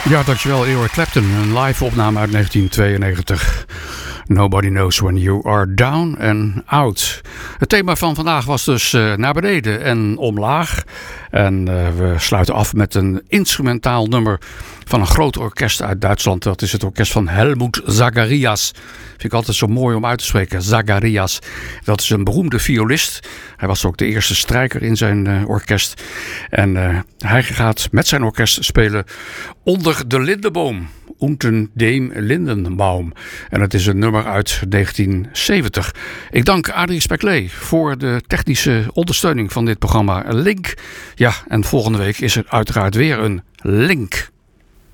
Ja, dankjewel Eric Clapton. Een live opname uit 1992. Nobody knows when you are down and out. Het thema van vandaag was dus naar beneden en omlaag. En we sluiten af met een instrumentaal nummer van een groot orkest uit Duitsland. Dat is het orkest van Helmut Zacharias. Vind ik altijd zo mooi om uit te spreken. Zacharias. Dat is een beroemde violist. Hij was ook de eerste strijker in zijn orkest. En hij gaat met zijn orkest spelen onder de Lindenboom. Unter dem Lindenbaum. En het is een nummer uit 1970. Ik dank Adrie Speclé voor de technische ondersteuning van dit programma Link. Ja, en volgende week is er uiteraard weer een Link.